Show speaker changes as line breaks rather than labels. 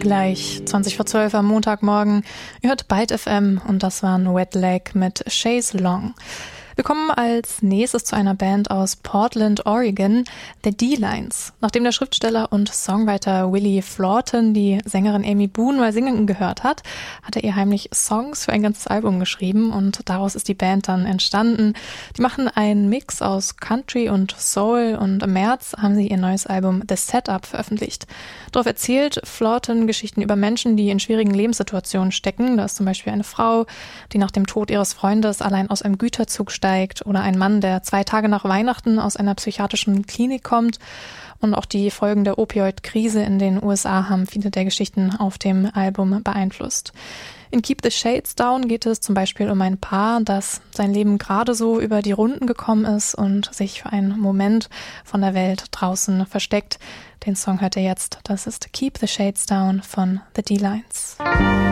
Gleich 20 vor 12 am Montagmorgen. Ihr hört Byte FM und das war ein Wet Leg mit Chase Long. Wir kommen als nächstes zu einer Band aus Portland, Oregon, The D-Lines. Nachdem der Schriftsteller und Songwriter Willie Flawton die Sängerin Amy Boone mal singen gehört hat, hat er ihr heimlich Songs für ein ganzes Album geschrieben und daraus ist die Band dann entstanden. Die machen einen Mix aus Country und Soul und im März haben sie ihr neues Album The Setup veröffentlicht. Darauf erzählt Flawton Geschichten über Menschen, die in schwierigen Lebenssituationen stecken. Da ist zum Beispiel eine Frau, die nach dem Tod ihres Freundes allein aus einem Güterzug steigt, oder ein Mann, der 2 Tage nach Weihnachten aus einer psychiatrischen Klinik kommt. Und auch die Folgen der Opioid-Krise in den USA haben viele der Geschichten auf dem Album beeinflusst. In Keep the Shades Down geht es zum Beispiel um ein Paar, das sein Leben gerade so über die Runden gekommen ist und sich für einen Moment von der Welt draußen versteckt. Den Song hört ihr jetzt. Das ist Keep the Shades Down von The D-Lines.